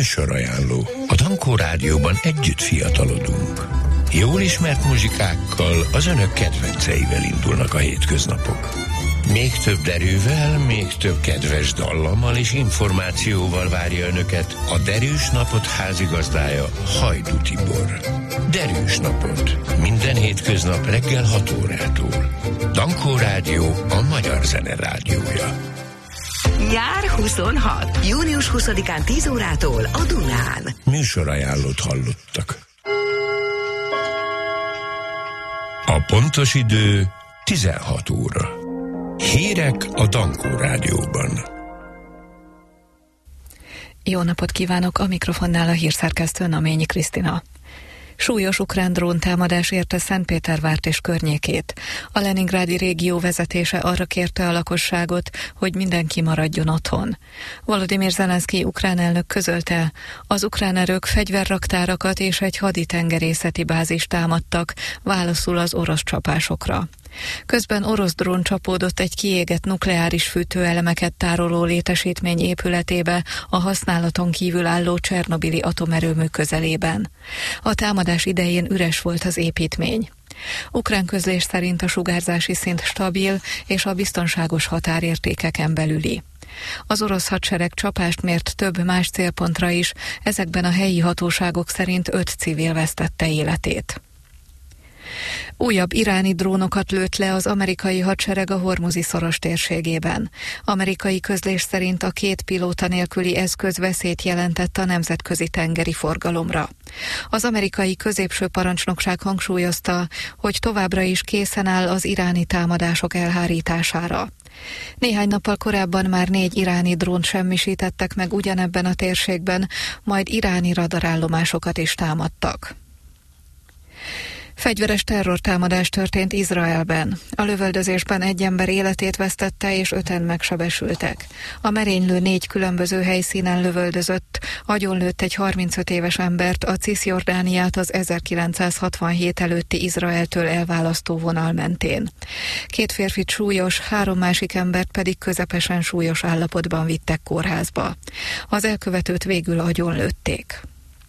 Műsorajánló. A Dankó Rádióban együtt fiatalodunk. Jól ismert muzsikákkal, az önök kedvenceivel indulnak a hétköznapok. Még több derűvel, még több kedves dallammal és információval várja önöket a Derűs Napot házigazdája, Hajdú Tibor. Derűs Napot. Minden hétköznap reggel 6 órától. Dankó Rádió, a magyar zene rádiója. Nyár 26. Június 20-án 10 órától a Dunán. Műsorajánlót hallottak. A pontos idő 16 óra. Hírek a Dankó Rádióban. Jó napot kívánok, a mikrofonnál a hírszerkesztő Naményi Krisztina. Súlyos ukrán dróntámadás érte Szentpétervárt és környékét. A leningrádi régió vezetése arra kérte a lakosságot, hogy mindenki maradjon otthon. Volodymyr Zelenszkij ukrán elnök közölte, az ukrán erők fegyverraktárakat és egy haditengerészeti bázist támadtak, válaszul az orosz csapásokra. Közben orosz drón csapódott egy kiégett nukleáris fűtőelemeket tároló létesítmény épületébe a használaton kívül álló Csernobili atomerőmű közelében. A támadás idején üres volt az építmény. Ukrán közlés szerint a sugárzási szint stabil és a biztonságos határértékeken belüli. Az orosz hadsereg csapást mért több más célpontra is, ezekben a helyi hatóságok szerint 5 civil vesztette életét. Újabb iráni drónokat lőtt le az amerikai hadsereg a Hormuzi-szoros térségében. Amerikai közlés szerint a 2 pilóta nélküli eszköz veszélyt jelentett a nemzetközi tengeri forgalomra. Az amerikai középső parancsnokság hangsúlyozta, hogy továbbra is készen áll az iráni támadások elhárítására. Néhány nappal korábban már 4 iráni drónt semmisítettek meg ugyanebben a térségben, majd iráni radarállomásokat is támadtak. Fegyveres terrortámadás történt Izraelben. A lövöldözésben 1 ember életét vesztette és 5-en megsebesültek. A merénylő 4 különböző helyszínen lövöldözött, agyonlőtt egy 35 éves embert a Cisjordániát az 1967 előtti Izraeltől elválasztó vonal mentén. 2 férfit súlyos, 3 másik embert pedig közepesen súlyos állapotban vittek kórházba. Az elkövetőt végül agyonlőtték.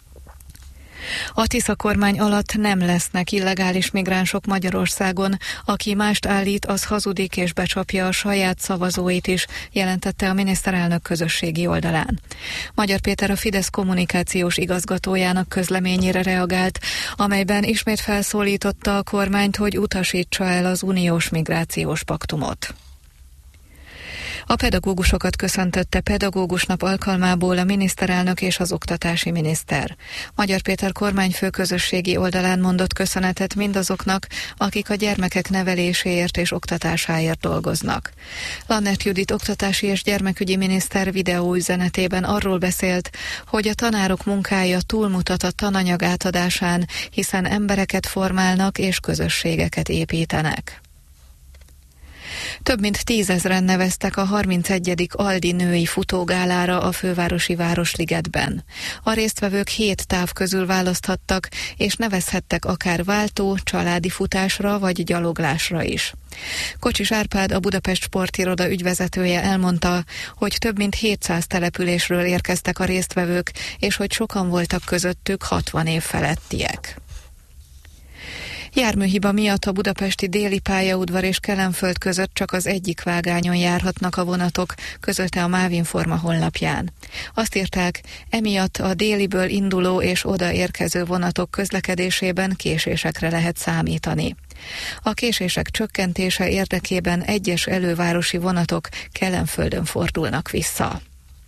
A Tisza kormány alatt nem lesznek illegális migránsok Magyarországon, aki mást állít, az hazudik és becsapja a saját szavazóit is, jelentette a miniszterelnök közösségi oldalán. Magyar Péter a Fidesz kommunikációs igazgatójának közleményére reagált, amelyben ismét felszólította a kormányt, hogy utasítsa el az uniós migrációs paktumot. A pedagógusokat köszöntötte pedagógusnap alkalmából a miniszterelnök és az oktatási miniszter. Magyar Péter kormányfő közösségi oldalán mondott köszönetet mindazoknak, akik a gyermekek neveléséért és oktatásáért dolgoznak. Lannert Judit oktatási és gyermekügyi miniszter videóüzenetében arról beszélt, hogy a tanárok munkája túlmutat a tananyag átadásán, hiszen embereket formálnak és közösségeket építenek. Több mint 10 000-en neveztek a 31. Aldi női futógálára a fővárosi Városligetben. A résztvevők 7 táv közül választhattak, és nevezhettek akár váltó, családi futásra vagy gyaloglásra is. Kocsis Árpád, a Budapest Sportiroda ügyvezetője elmondta, hogy több mint 700 településről érkeztek a résztvevők, és hogy sokan voltak közöttük 60 év felettiek. Járműhiba miatt a budapesti Déli pályaudvar és Kelenföld között csak az egyik vágányon járhatnak a vonatok, közölte a Mávinforma honlapján. Azt írták, emiatt a Déliből induló és odaérkező vonatok közlekedésében késésekre lehet számítani. A késések csökkentése érdekében egyes elővárosi vonatok Kelenföldön fordulnak vissza.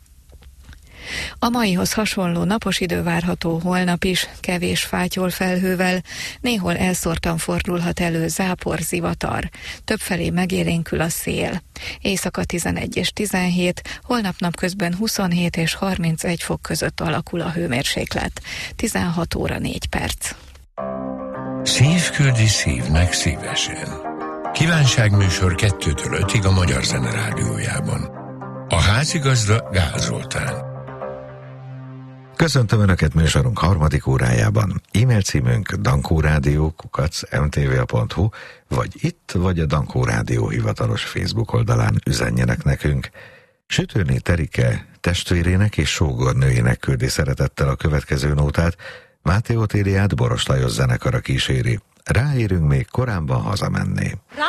A maihoz hasonló napos idő várható holnap is, kevés fátyol felhővel, néhol elszórtan fordulhat elő zápor, zivatar. Többfelé megélénkül a szél. Éjszaka 11 és 17, holnap napközben 27 és 31 fok között alakul a hőmérséklet. 16 óra 4 perc. Szív küldi szívnek szívesen. Kívánságműsor 2-től 5-ig a Magyar Zene Rádiójában. A házigazda Gál Zoltán. Köszöntöm Önöket műsorunk 3. órájában. E-mail címünk dankórádió@mtva.hu, vagy itt, vagy a Dankó Rádió hivatalos Facebook oldalán üzenjenek nekünk. Sütőné Terike Testvérének és sógornőjének küldi szeretettel a következő nótát, Máté Otéliát Boros Lajos zenekara kíséri. Ráérünk még korábban hazamenni.